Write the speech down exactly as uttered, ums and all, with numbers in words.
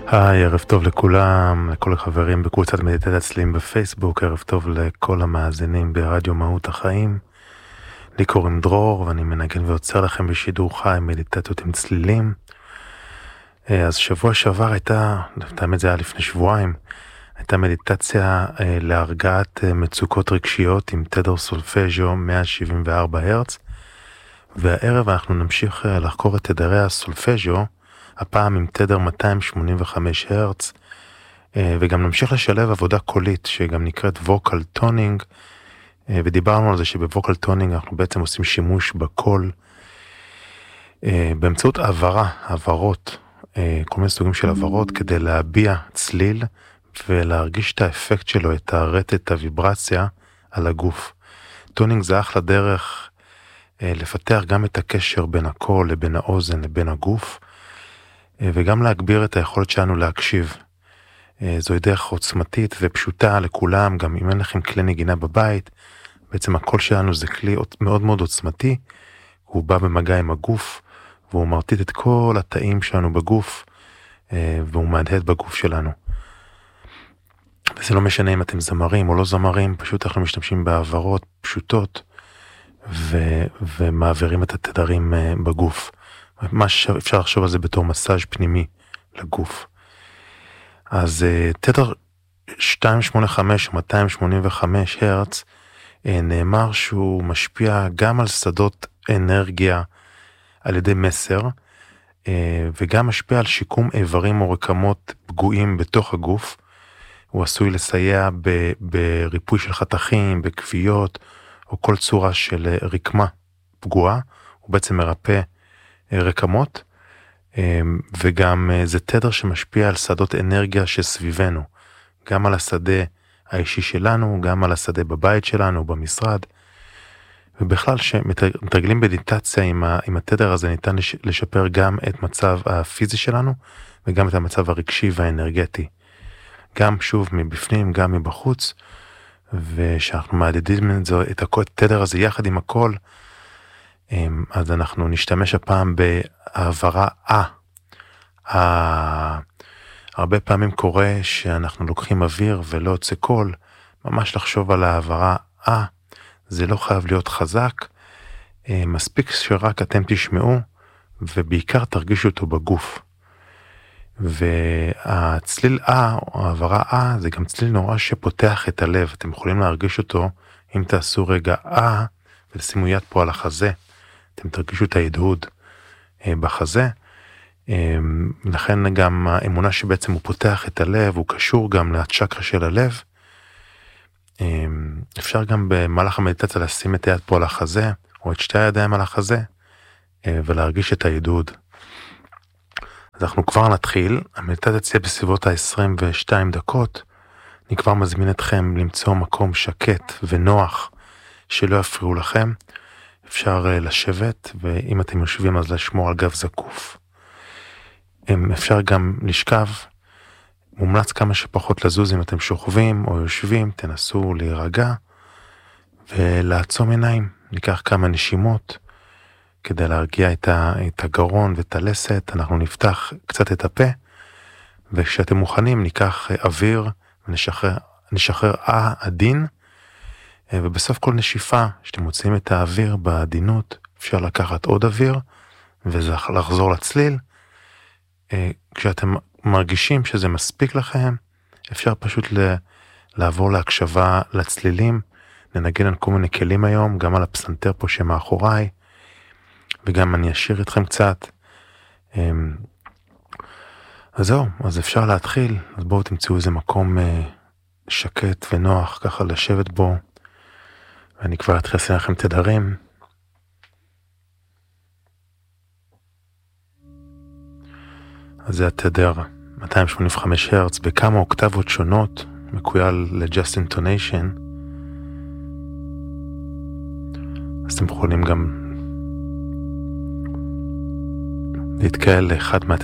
היי, ערב טוב לכולם, לכל החברים בקבוצת מדיטציה צלילים בפייסבוק, ערב טוב לכל המאזינים ברדיו מהות החיים. לי קוראים דרור ואני מנגן ויוצר לכם בשידור חי מדיטציות עם צלילים. אז שבוע שעבר הייתה, האמת זה היה לפני שבועיים, הייתה מדיטציה להרגעת מצוקות רגשיות עם תדר סולפג'ו מאה שבעים וארבע הרץ, והערב אנחנו נמשיך לחקור את תדרי הסולפג'ו, הפעם עם תדר מאתיים שמונים וחמש הרץ, וגם נמשיך לשלב עבודה קולית שגם נקראת ווקל טונינג, ודיברנו על זה שבווקל טונינג אנחנו בעצם עושים שימוש בקול באמצעות העברה, העברות, כל מיני סוגים של עברות כדי להביע צליל ולהרגיש את האפקט שלו, את הרטט, את הוויברציה על הגוף. טונינג זה אחלה דרך לפתח גם את הקשר בין הקול לבין האוזן לבין הגוף, וגם להגביר את היכולת שלנו להקשיב. זוהי דרך עוצמתית ופשוטה לכולם, גם אם אין לכם כלי נגינה בבית, בעצם הקול שלנו זה כלי מאוד מאוד עוצמתי, הוא בא במגע עם הגוף, והוא מרטיט את כל התאים שלנו בגוף, והוא מהדהד בגוף שלנו. וזה לא משנה אם אתם זמרים או לא זמרים, פשוט אנחנו משתמשים בעברות פשוטות, ו- ומעבירים את התדרים בגוף. מה שאפשר לחשוב על זה בתור מסאז' פנימי לגוף. אז תדר מאתיים שמונים וחמש או מאתיים שמונים וחמש הרץ, נאמר שהוא משפיע גם על שדות אנרגיה על ידי מסר, וגם משפיע על שיקום איברים או רקמות פגועים בתוך הגוף. הוא עשוי לסייע ב- בריפוי של חתכים, בכוויות, או כל צורה של רקמה פגועה. הוא בעצם מרפא רקמות, וגם זה תדר שמשפיע על שדות אנרגיה שסביבנו, גם על השדה האישי שלנו, גם על השדה בבית שלנו, במשרד, ובכלל שמתרגלים מדיטציה עם, ה, עם התדר הזה ניתן לשפר גם את מצב הפיזי שלנו, וגם את המצב הרגשי והאנרגטי, גם שוב מבפנים, גם מבחוץ, ושאנחנו מעדידים את התדר הזה יחד עם הכל, אז אנחנו נשתמש הפעם בעברה אה. הרבה פעמים קורה שאנחנו לוקחים אוויר ולא יוצא קול, ממש לחשוב על העברה אה, זה לא חייב להיות חזק, מספיק שרק אתם תשמעו, ובעיקר תרגישו אותו בגוף. והצליל אה, או העברה אה, זה גם צליל נורא שפותח את הלב, אתם יכולים להרגיש אותו, אם תעשו רגע אה, ולשימו יד פה על החזה, אתם תרגישו את ההדהוד בחזה, לכן גם האמונה שבעצם הוא פותח את הלב, הוא קשור גם לצ'קרה של הלב. אפשר גם במהלך המדיטציה לשים את היד פה על החזה, או את שתי הידיים על החזה, ולהרגיש את ההדהוד. אז אנחנו כבר נתחיל, המדיטציה תהיה בסביבות ה-עשרים ושתיים דקות, אני כבר מזמין אתכם למצוא מקום שקט ונוח, שלא יפריעו לכם, אפשר לשבת, ואם אתם יושבים אז לשמור על גב זקוף. אפשר גם לשכב, מומלץ כמה שפחות לזוז אם אתם שוכבים או יושבים, תנסו להירגע ולעצום עיניים. ניקח כמה נשימות כדי להרגיע את הגרון ואת הלסת, אנחנו נפתח קצת את הפה, וכשאתם מוכנים ניקח אוויר ונשחרר נשחרר אה עדין, ובסוף כל נשיפה, שאתם מוצאים את האוויר בעדינות, אפשר לקחת עוד אוויר, ולחזור לצליל. כשאתם מרגישים שזה מספיק לכם, אפשר פשוט לעבור להקשבה לצלילים, ננגן על כל מיני כלים היום, גם על הפסנתר פה שמאחוריי, וגם אני אשאיר אתכם קצת. אז זהו, אז אפשר להתחיל, אז בואו תמצאו איזה מקום שקט ונוח, ככה לשבת בו, ואני כבר אתחיל לשים לכם תדרים. אז זה התדר מאתיים שמונים וחמש הרץ בכמה אוקטבות שונות, מקוייל לג'סט אינטוניישן. אז אתם יכולים גם להתקהל לאחד מהתדרים